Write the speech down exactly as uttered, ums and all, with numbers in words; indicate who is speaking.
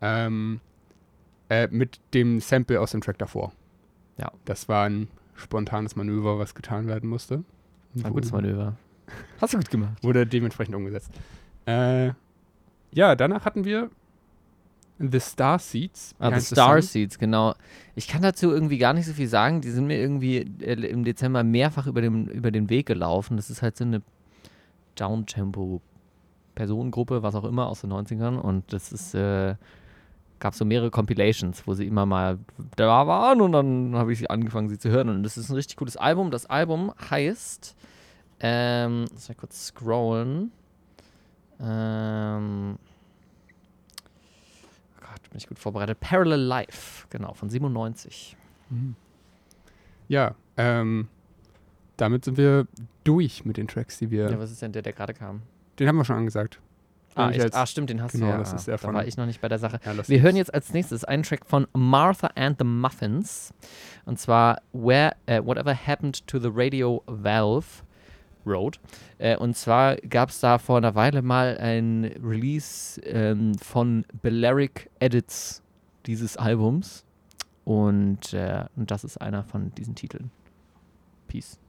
Speaker 1: Ähm, äh, mit dem Sample aus dem Track davor.
Speaker 2: Ja.
Speaker 1: Das war ein spontanes Manöver, was getan werden musste.
Speaker 2: Ein gutes Manöver. Hast du gut gemacht.
Speaker 1: Wurde dementsprechend umgesetzt. Äh, ja, danach hatten wir The Starseeds.
Speaker 2: Ah, The Starseeds, genau. Ich kann dazu irgendwie gar nicht so viel sagen. Die sind mir irgendwie äh, im Dezember mehrfach über den, über den Weg gelaufen. Das ist halt so eine Downtempo-Personengruppe, was auch immer, aus den neunzigern. Und das ist, äh, gab so mehrere Compilations, wo sie immer mal da waren und dann habe ich angefangen, sie zu hören. Und das ist ein richtig cooles Album. Das Album heißt, ähm, lass mal kurz scrollen. Ähm, oh Gott, bin ich gut vorbereitet. Parallel Life, genau, von siebenundneunzig.
Speaker 1: Mhm. Ja, ähm, damit sind wir durch mit den Tracks, die wir...
Speaker 2: Ja, was ist denn der, der gerade kam?
Speaker 1: Den haben wir schon angesagt.
Speaker 2: Ah,
Speaker 1: Ich
Speaker 2: echt?
Speaker 1: als-
Speaker 2: ah, stimmt, den hast
Speaker 1: genau,
Speaker 2: du ja.
Speaker 1: das ist der
Speaker 2: da
Speaker 1: von-
Speaker 2: war ich noch nicht bei der Sache.
Speaker 1: Ja, lass
Speaker 2: Wir
Speaker 1: uns-
Speaker 2: hören jetzt als nächstes einen Track von Martha and the Muffins. Und zwar Where, äh, Whatever Happened to the Radio Valve Road. Äh, und zwar gab es da vor einer Weile mal ein Release ähm, von Balearic Edits dieses Albums. Und, äh, und das ist einer von diesen Titeln. Peace.